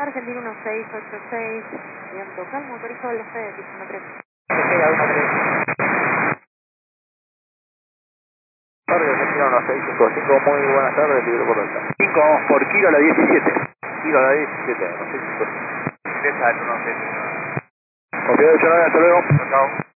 Argentina 1686, viento calmo, autorizo el despegue, piso 13. Despega 13. Argentina 1655, muy buenas tardes, libro correcta. 5 vamos por kilo a la 17. Kilo a la 17, 1655. Exacto, no sé. Ok, 89, hasta luego. Chao.